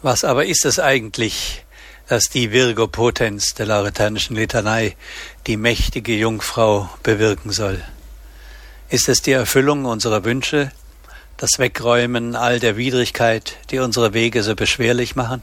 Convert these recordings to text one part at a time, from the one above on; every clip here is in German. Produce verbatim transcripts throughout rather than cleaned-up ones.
Was aber ist es eigentlich, dass die Virgo Potens der lauretanischen Litanei, die mächtige Jungfrau, bewirken soll? Ist es die Erfüllung unserer Wünsche, das Wegräumen all der Widrigkeit, die unsere Wege so beschwerlich machen?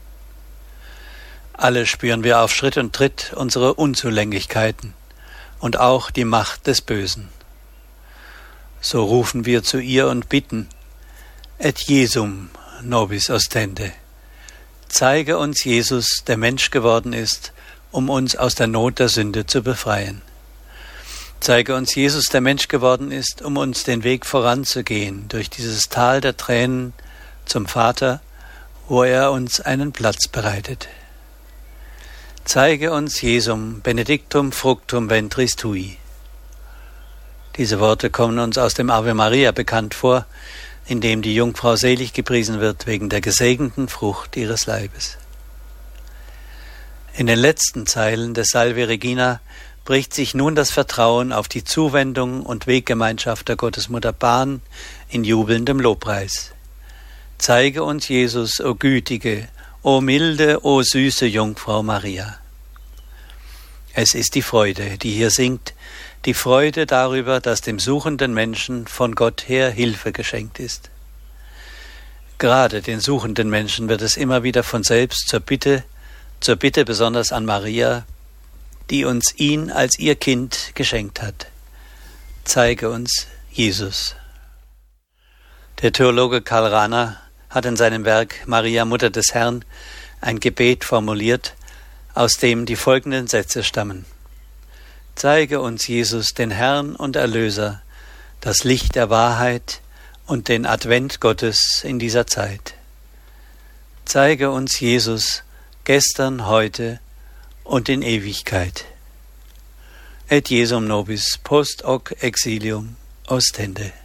Alle spüren wir auf Schritt und Tritt unsere Unzulänglichkeiten und auch die Macht des Bösen. So rufen wir zu ihr und bitten: Et Jesum nobis ostende. Zeige uns Jesus, der Mensch geworden ist, um uns aus der Not der Sünde zu befreien. Zeige uns Jesus, der Mensch geworden ist, um uns den Weg voranzugehen durch dieses Tal der Tränen zum Vater, wo er uns einen Platz bereitet. Zeige uns Jesum, benedictum fructum ventris tui. Diese Worte kommen uns aus dem Ave Maria bekannt vor, in dem die Jungfrau selig gepriesen wird wegen der gesegneten Frucht ihres Leibes. In den letzten Zeilen des Salve Regina bricht sich nun das Vertrauen auf die Zuwendung und Weggemeinschaft der Gottesmutter Bahn in jubelndem Lobpreis. Zeige uns Jesus, o gütige, o milde, o süße Jungfrau Maria. Es ist die Freude, die hier singt, die Freude darüber, dass dem suchenden Menschen von Gott her Hilfe geschenkt ist. Gerade den suchenden Menschen wird es immer wieder von selbst zur Bitte, zur Bitte besonders an Maria, die uns ihn als ihr Kind geschenkt hat. Zeige uns Jesus. Der Theologe Karl Rahner hat in seinem Werk Maria, Mutter des Herrn, ein Gebet formuliert, aus dem die folgenden Sätze stammen. Zeige uns Jesus, den Herrn und Erlöser, das Licht der Wahrheit und den Advent Gottes in dieser Zeit. Zeige uns Jesus, gestern, heute und in Ewigkeit. Et Jesum nobis post hoc exilium ostende.